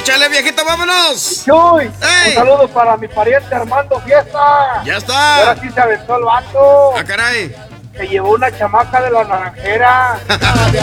Échale, viejito, vámonos. Chuy, ¡Ey! un saludo para mi pariente Armando Fiesta. Ya está. Ahora sí se aventó el vato. Ah, caray. Se llevó una chamaca de la naranjera.